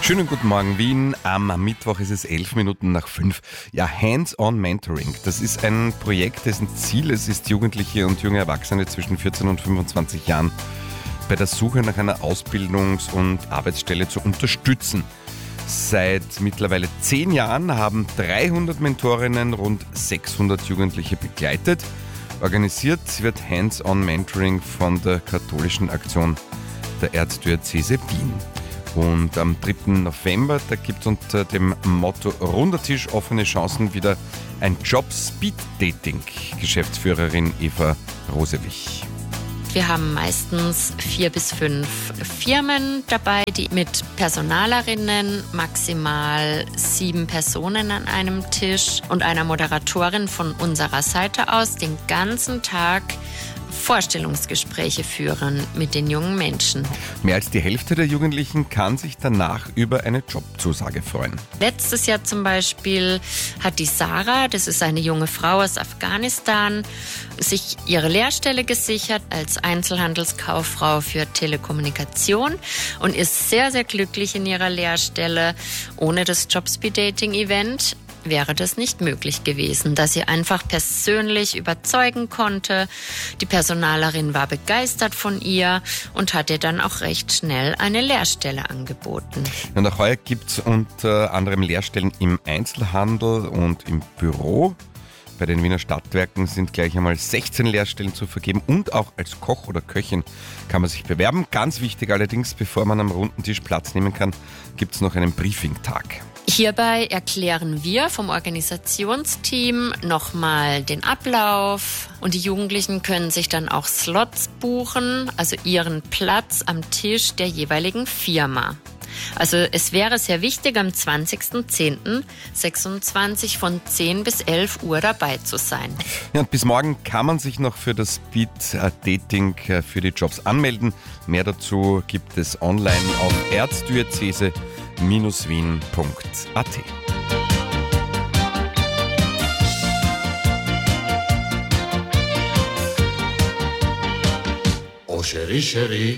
Schönen guten Morgen, Wien. Am Mittwoch ist es 11 Minuten nach 5. Ja, Hands-on Mentoring. Das ist ein Projekt, dessen Ziel es ist, Jugendliche und junge Erwachsene zwischen 14 und 25 Jahren bei der Suche nach einer Ausbildungs- und Arbeitsstelle zu unterstützen. Seit mittlerweile 10 Jahren haben 300 Mentorinnen rund 600 Jugendliche begleitet. Organisiert wird Hands-on Mentoring von der katholischen Aktion der Erzdiözese Wien. Und am 3. November, da gibt es unter dem Motto Runder Tisch, offene Chancen wieder ein Job-Speed-Dating. Geschäftsführerin Eva Rosewig. Wir haben meistens 4 bis 5 Firmen dabei, die mit Personalerinnen, maximal 7 Personen an einem Tisch und einer Moderatorin von unserer Seite aus den ganzen Tag Vorstellungsgespräche führen mit den jungen Menschen. Mehr als die Hälfte der Jugendlichen kann sich danach über eine Jobzusage freuen. Letztes Jahr zum Beispiel hat die Sarah, das ist eine junge Frau aus Afghanistan, sich ihre Lehrstelle gesichert als Einzelhandelskauffrau für Telekommunikation und ist sehr, sehr glücklich in ihrer Lehrstelle. Ohne das Job-Speed-Dating-Event wäre das nicht möglich gewesen, da sie einfach persönlich überzeugen konnte. Die Personalerin war begeistert von ihr und hat ihr dann auch recht schnell eine Lehrstelle angeboten. Und auch heuer gibt es unter anderem Lehrstellen im Einzelhandel und im Büro. Bei den Wiener Stadtwerken sind gleich einmal 16 Lehrstellen zu vergeben und auch als Koch oder Köchin kann man sich bewerben. Ganz wichtig allerdings, bevor man am runden Tisch Platz nehmen kann, gibt es noch einen Briefing-Tag. Hierbei erklären wir vom Organisationsteam nochmal den Ablauf und die Jugendlichen können sich dann auch Slots buchen, also ihren Platz am Tisch der jeweiligen Firma. Also es wäre sehr wichtig, am 20.10.26 von 10 bis 11 Uhr dabei zu sein. Ja, und bis morgen kann man sich noch für das Speed-Dating für die Jobs anmelden. Mehr dazu gibt es online auf erzdiözese-wien.at. Oh, Chérie, Chérie,